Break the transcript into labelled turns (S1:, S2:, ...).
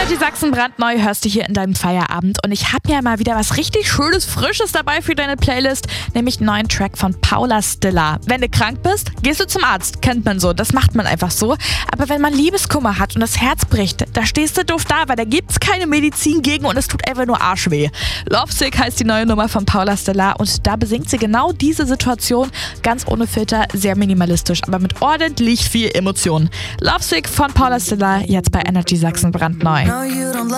S1: Energy Sachsen brandneu hörst du hier in deinem Feierabend und ich habe ja mal wieder was richtig Schönes, Frisches dabei für deine Playlist, nämlich einen neuen Track von Paula Stiller. Wenn du krank bist, gehst du zum Arzt, kennt man so, das macht man einfach so. Aber wenn man Liebeskummer hat und das Herz bricht, da stehst du doof da, weil da gibt's keine Medizin gegen und es tut einfach nur arschweh. Lovesick heißt die neue Nummer von Paula Stiller und da besingt sie genau diese Situation, ganz ohne Filter, sehr minimalistisch, aber mit ordentlich viel Emotion. Lovesick von Paula Stiller, jetzt bei Energy Sachsen brandneu.